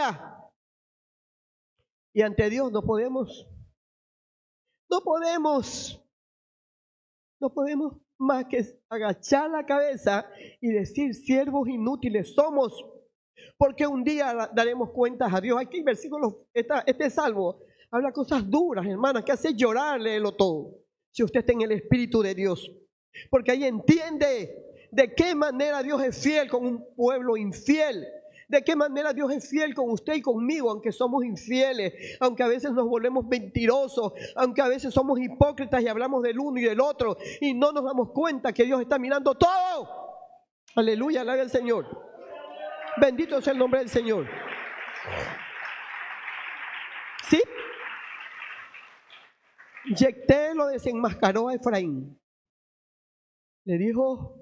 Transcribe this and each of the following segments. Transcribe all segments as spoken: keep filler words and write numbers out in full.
aleluya. Y ante Dios no podemos, no podemos, no podemos más que agachar la cabeza y decir: siervos inútiles somos, porque un día daremos cuentas a Dios. Aquí versículos, esta, este salmo habla cosas duras, hermanas, que hace llorar, léelo todo, si usted está en el Espíritu de Dios, porque ahí entiende de qué manera Dios es fiel con un pueblo infiel. De qué manera Dios es fiel con usted y conmigo, aunque somos infieles, aunque a veces nos volvemos mentirosos, aunque a veces somos hipócritas y hablamos del uno y del otro y no nos damos cuenta que Dios está mirando todo. Aleluya, alabe al Señor. Bendito sea el nombre del Señor. ¿Sí? Yecté lo desenmascaró a Efraín. Le dijo: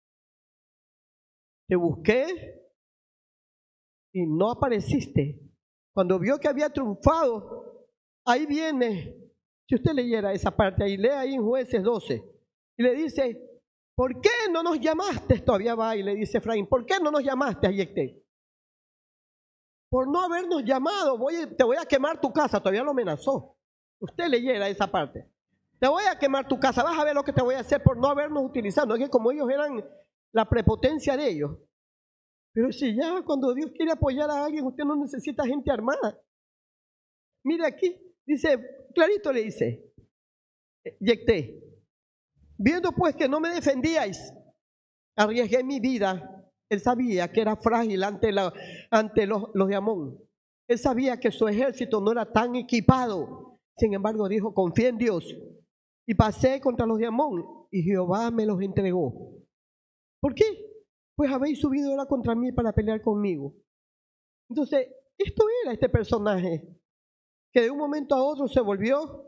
te busqué y no apareciste. Cuando vio que había triunfado, ahí viene, si usted leyera esa parte ahí, lea ahí en Jueces doce, y le dice: ¿por qué no nos llamaste? Todavía va y le dice Efraín: ¿por qué no nos llamaste a Yecté? Por no habernos llamado, voy, te voy a quemar tu casa. Todavía lo amenazó. Usted leyera esa parte: te voy a quemar tu casa, vas a ver lo que te voy a hacer por no habernos utilizado. No es que como ellos eran la prepotencia de ellos. Pero si ya cuando Dios quiere apoyar a alguien, usted no necesita gente armada. Mire aquí, dice, clarito le dice, Yecté: viendo pues que no me defendíais, arriesgué mi vida. Él sabía que era frágil ante, la, ante los, los de Amón. Él sabía que su ejército no era tan equipado. Sin embargo dijo: confié en Dios. Y pasé contra los de Amón y Jehová me los entregó. ¿Por qué? Pues habéis subido ahora contra mí para pelear conmigo. Entonces, esto era este personaje que de un momento a otro se volvió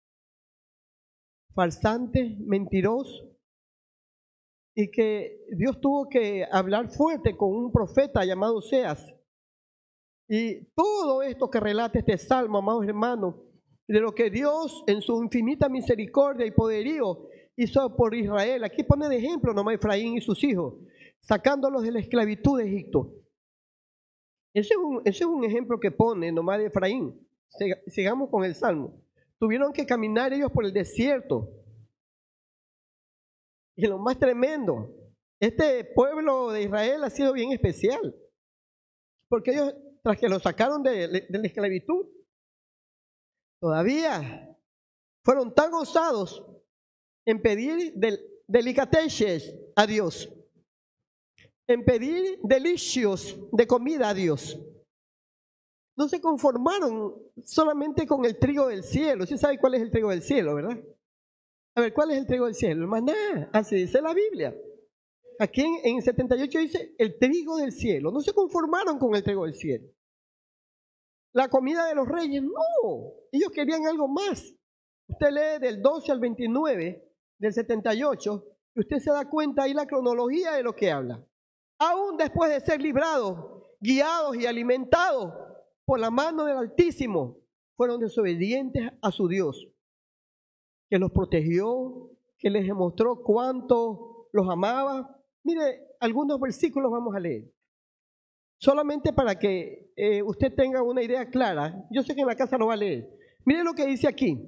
farsante, mentiroso, y que Dios tuvo que hablar fuerte con un profeta llamado Oseas. Y todo esto que relata este salmo, amados hermanos, de lo que Dios en su infinita misericordia y poderío hizo por Israel. Aquí pone de ejemplo nomás Efraín y sus hijos, sacándolos de la esclavitud de Egipto. Ese es un, ese es un ejemplo que pone nomás de Efraín. Sigamos con el salmo. Tuvieron que caminar ellos por el desierto. Y lo más tremendo, este pueblo de Israel ha sido bien especial, porque ellos, tras que lo sacaron de, de la esclavitud, todavía fueron tan osados en pedir del, delicatessen a Dios, en pedir delicios de comida a Dios. No se conformaron solamente con el trigo del cielo. ¿Sí sabe cuál es el trigo del cielo, verdad? A ver, ¿cuál es el trigo del cielo? El maná, así dice la Biblia. Aquí en, en setenta y ocho dice el trigo del cielo. No se conformaron con el trigo del cielo. La comida de los reyes, no. Ellos querían algo más. Usted lee del doce al veintinueve del setenta y ocho y usted se da cuenta ahí la cronología de lo que habla. Aún después de ser librados, guiados y alimentados por la mano del Altísimo, fueron desobedientes a su Dios, que los protegió, que les demostró cuánto los amaba. Mire, algunos versículos vamos a leer, solamente para que eh, usted tenga una idea clara. Yo sé que en la casa lo va a leer. Mire lo que dice aquí.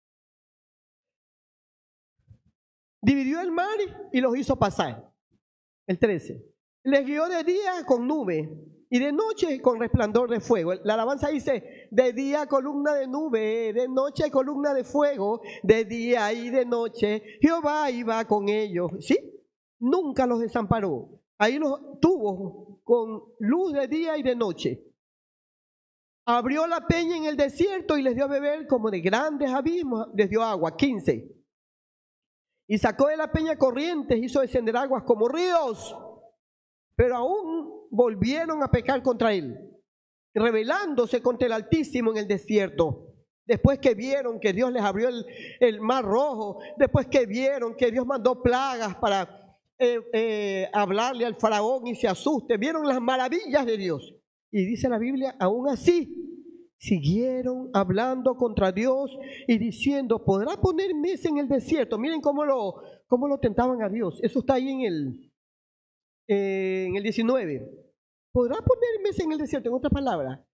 Dividió el mar y los hizo pasar. El trece. Les guió de día con nube y de noche con resplandor de fuego. La alabanza dice: de día columna de nube, de noche columna de fuego, de día y de noche Jehová iba con ellos. ¿Sí? Nunca los desamparó. Ahí los tuvo con luz de día y de noche. Abrió la peña en el desierto y les dio a beber como de grandes abismos. Les dio agua. quince. Y sacó de la peña corrientes, hizo descender aguas como ríos. Pero aún volvieron a pecar contra él, rebelándose contra el Altísimo en el desierto. Después que vieron que Dios les abrió el, el mar rojo, después que vieron que Dios mandó plagas para eh, eh, hablarle al faraón y se asuste, vieron las maravillas de Dios. Y dice la Biblia, aún así, siguieron hablando contra Dios y diciendo: ¿podrá poner mesa en el desierto? Miren cómo lo, cómo lo tentaban a Dios. Eso está ahí en el... Eh, en el diecinueve, ¿podrá poner mesa en el desierto? En otras palabras,